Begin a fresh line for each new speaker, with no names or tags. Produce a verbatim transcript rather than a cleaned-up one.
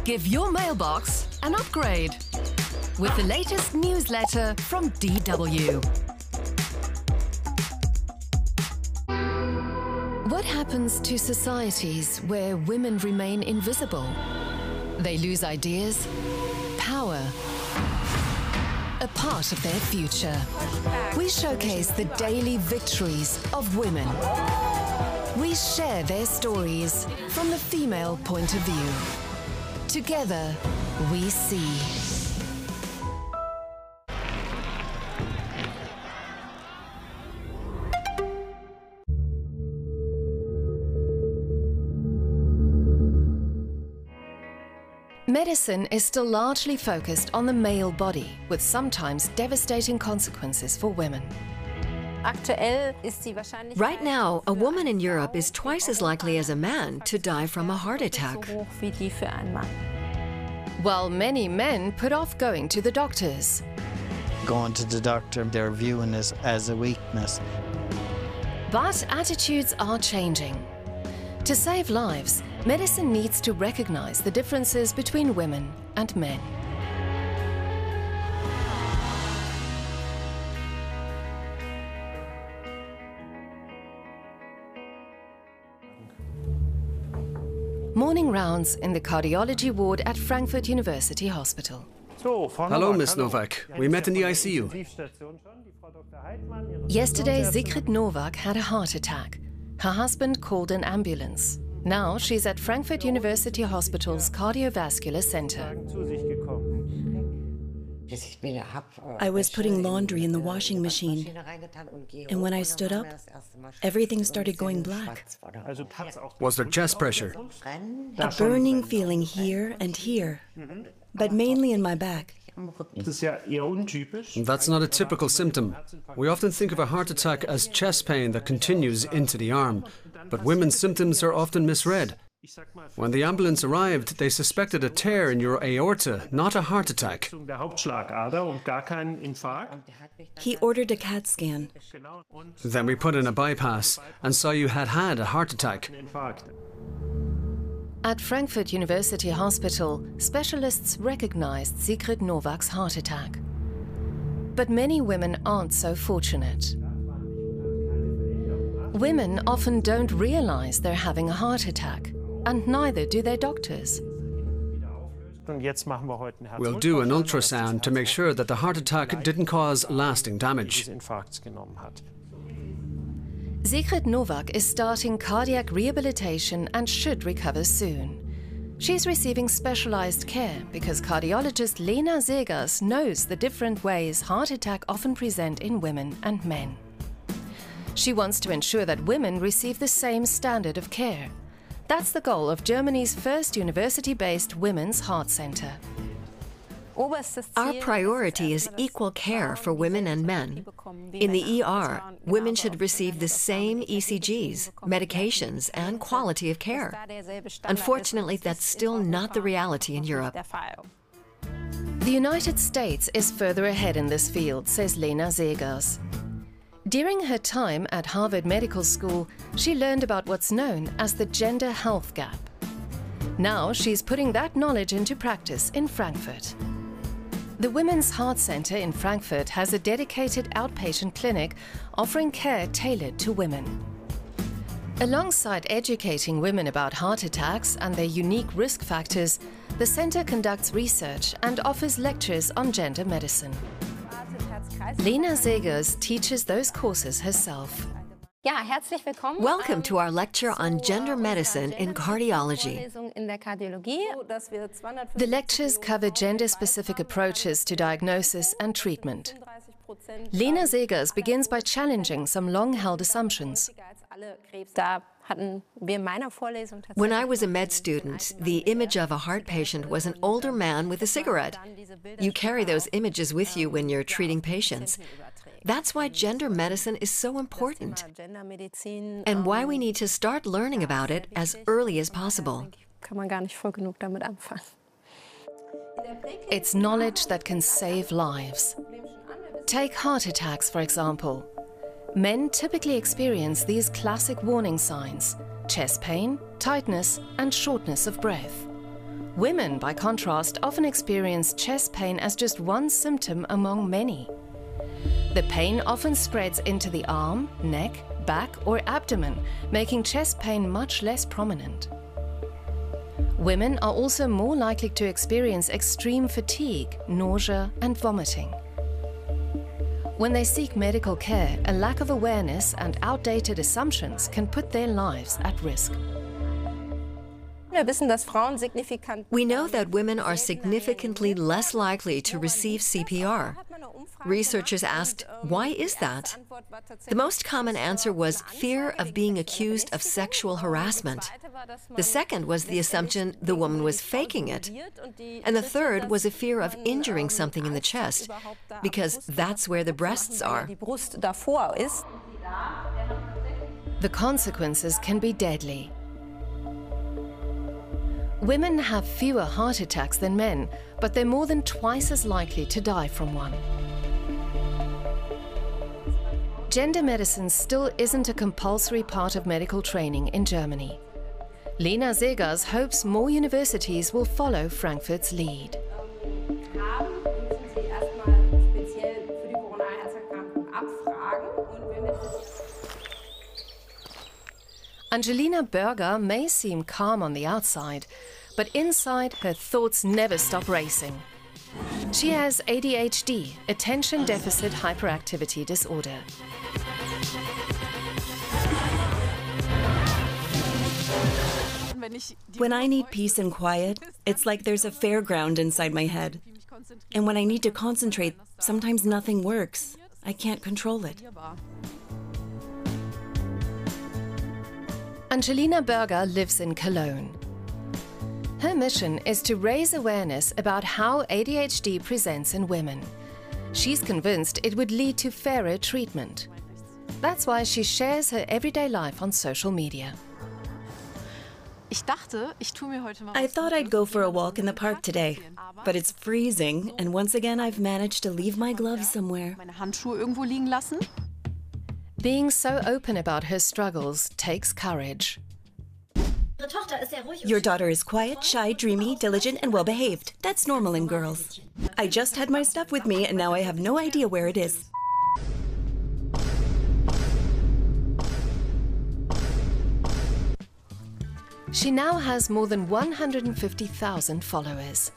Give your mailbox an upgrade with the latest newsletter from D W. What happens to societies where women remain invisible? They lose ideas, power, a part of their future. We showcase the daily victories of women. We share their stories from the female point of view. Together, we see. Medicine is still largely focused on the male body, with sometimes devastating consequences for women.
Right now, a woman in Europe is twice as likely as a man to die from a heart attack.
While many men put off going to the doctors.
Going to the doctor, they're viewing this as a weakness.
But attitudes are changing. To save lives, medicine needs to recognize the differences between women and men. Morning rounds in the cardiology ward at Frankfurt University Hospital.
Hello, Miss Novak. We met in the I C U.
Yesterday, Sigrid Novak had a heart attack. Her husband called an ambulance. Now she's at Frankfurt University Hospital's cardiovascular center.
I was putting laundry in the washing machine, and when I stood up, everything started going black.
Was there chest pressure?
A burning feeling here and here, but mainly in my back.
That's not a typical symptom. We often think of a heart attack as chest pain that continues into the arm, but women's symptoms are often misread. When the ambulance arrived, they suspected a tear in your aorta, not a heart attack.
He ordered a CAT scan.
Then we put in a bypass and saw you had had a heart attack.
At Frankfurt University Hospital, specialists recognized Sigrid Novak's heart attack. But many women aren't so fortunate. Women often don't realize they're having a heart attack, and neither do their doctors.
We'll do an ultrasound to make sure that the heart attack didn't cause lasting damage.
Sigrid Novak is starting cardiac rehabilitation and should recover soon. She's receiving specialized care because cardiologist Lena Segers knows the different ways heart attack often present in women and men. She wants to ensure that women receive the same standard of care. That's the goal of Germany's first university-based women's heart center.
Our priority is equal care for women and men. In the E R, women should receive the same E C Gs, medications, and quality of care. Unfortunately, that's still not the reality in Europe.
The United States is further ahead in this field, says Lena Segers. During her time at Harvard Medical School, she learned about what's known as the gender health gap. Now she's putting that knowledge into practice in Frankfurt. The Women's Heart Center in Frankfurt has a dedicated outpatient clinic offering care tailored to women. Alongside educating women about heart attacks and their unique risk factors, the center conducts research and offers lectures on gender medicine. Lena Segers teaches those courses herself.
Welcome to our lecture on gender medicine in cardiology.
The lectures cover gender-specific approaches to diagnosis and treatment. Lena Segers begins by challenging some long-held assumptions.
When I was a med student, the image of a heart patient was an older man with a cigarette. You carry those images with you when you're treating patients. That's why gender medicine is so important, and why we need to start learning about it as early as possible.
It's knowledge that can save lives. Take heart attacks, for example. Men typically experience these classic warning signs: chest pain, tightness, and shortness of breath. Women, by contrast, often experience chest pain as just one symptom among many. The pain often spreads into the arm, neck, back, or abdomen, making chest pain much less prominent. Women are also more likely to experience extreme fatigue, nausea, and vomiting. When they seek medical care, a lack of awareness and outdated assumptions can put their lives at risk.
We know that women are significantly less likely to receive C P R. Researchers asked, why is that? The most common answer was fear of being accused of sexual harassment. The second was the assumption the woman was faking it. And the third was a fear of injuring something in the chest, because that's where the breasts are.
The consequences can be deadly. Women have fewer heart attacks than men, but they're more than twice as likely to die from one. Gender medicine still isn't a compulsory part of medical training in Germany. Lena Segers hopes more universities will follow Frankfurt's lead. Angelina Berger may seem calm on the outside, but inside her thoughts never stop racing. She has A D H D, Attention Deficit Hyperactivity Disorder.
When I need peace and quiet, it's like there's a fairground inside my head. And when I need to concentrate, sometimes nothing works. I can't control it.
Angelina Berger lives in Cologne. Her mission is to raise awareness about how A D H D presents in women. She's convinced it would lead to fairer treatment. That's why she shares her everyday life on social media.
I thought I'd go for a walk in the park today, but it's freezing, and once again I've managed to leave my gloves somewhere.
Being so open about her struggles takes courage.
Your daughter is quiet, shy, dreamy, diligent, and well-behaved. That's normal in girls. I just had my stuff with me, and now I have no idea where it is.
She now has more than one hundred fifty thousand followers.